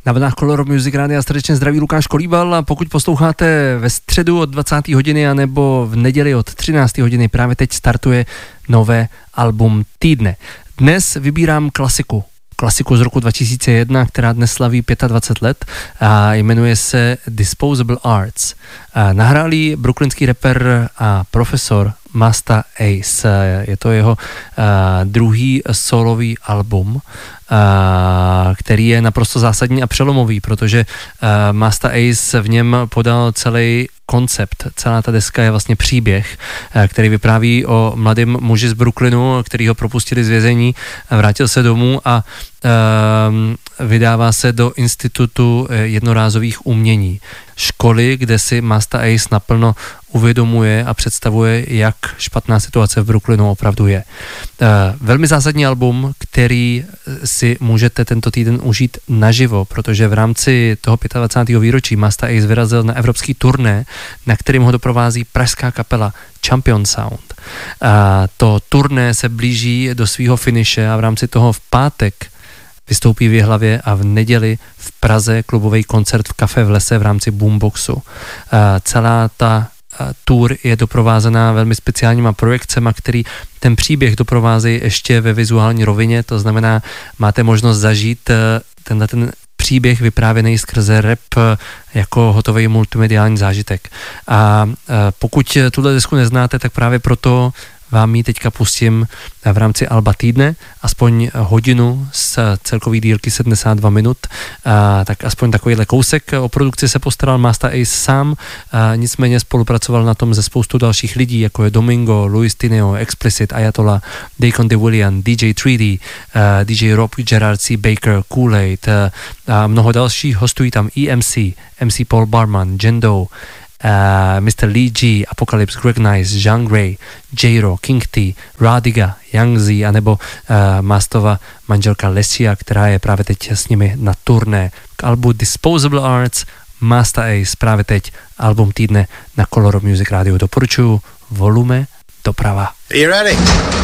Na vlnách Color Music Rádia srdečně zdraví Lukáš Kolíbal a pokud posloucháte ve středu od 20. hodiny anebo v neděli od 13. hodiny, právě teď startuje nové album týdne. Dnes vybírám klasiku z roku 2001, která dnes slaví 25 let a jmenuje se Disposable Arts. Nahrál brooklynský rapper a profesor Masta Ace. Je to jeho druhý solový album, který je naprosto zásadní a přelomový, protože Masta Ace v něm podal celý koncept. Celá ta deska je vlastně příběh, který vypráví o mladém muži z Brooklynu, který ho propustili z vězení, vrátil se domů a vydává se do institutu jednorázových umění. Školy, kde si Masta Ace naplno uvědomuje a představuje, jak špatná situace v Brooklynu opravdu je. Velmi zásadní album, který si můžete tento týden užít naživo, protože v rámci toho 25. výročí Masta Ace vyrazil na evropský turné, na kterým ho doprovází pražská kapela Champion Sound. To turné se blíží do svého finiše a v rámci toho v pátek vystoupí v Jihlavě a v neděli v Praze klubový koncert v Kafe v lese v rámci Boomboxu. Celá ta tour je doprovázená velmi speciálníma projekcemi, který ten příběh doprovázejí ještě ve vizuální rovině, to znamená, máte možnost zažít ten příběh vyprávěný skrze rap jako hotový multimediální zážitek. A pokud tuhle desku neznáte, tak právě proto vám ji teďka pustím v rámci alba týdne, aspoň hodinu z celkový dílky 72 minut, tak aspoň takovýhle kousek. O produkci se postaral Masta Ace sám, nicméně spolupracoval na tom se spoustou dalších lidí, jako je Domingo, Luis Tineo, Explicit, Ayatollah, Deacon DeWilliam, DJ 3D, DJ Rob, Gerard C. Baker, Kool-Aid a mnoho dalších. Hostují tam EMC, MC Paul Barman, Jendo, Mr. Lee G, Apocalypse, Greg Nice, Jean Grey, J-Ro, King T, Radiga, Young Z, anebo Mastova manželka Lesia, která je právě teď s nimi na turné. K albu Disposable Arts, Masta Ace, právě teď album týdne na Color Music Radio. Doporučuju, volume doprava. Are you ready?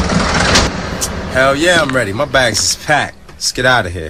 Hell yeah, I'm ready. My bags is packed. Let's get out of here.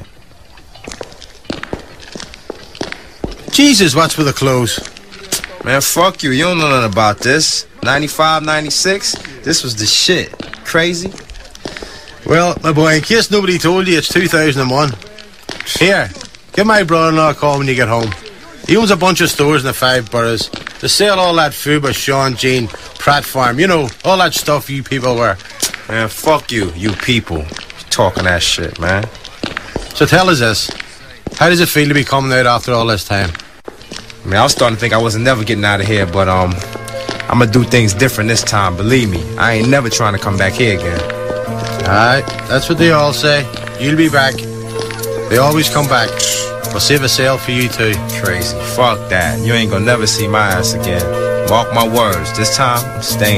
Jesus, what's with the clothes? Man, fuck you. You don't know nothing about this. 95, 96, this was the shit. Crazy? Well, my boy, in case nobody told you, it's 2001. Here, give my brother-in-law a call when you get home. He owns a bunch of stores in the 5 boroughs. They sell all that food by Sean Jean, Pratt Farm, you know, all that stuff you people wear. Man, fuck you, you people. You're talking that shit, man. So tell us this. How does it feel to be coming out after all this time? I mean, I was starting to think I wasn't never getting out of here, but I'm gonna do things different this time, believe me. I ain't never trying to come back here again. Alright, that's what they all say. You'll be back. They always come back. We'll save a sale for you too. Crazy. Fuck that. You ain't gonna never see my ass again. Mark my words. This time, I'm staying.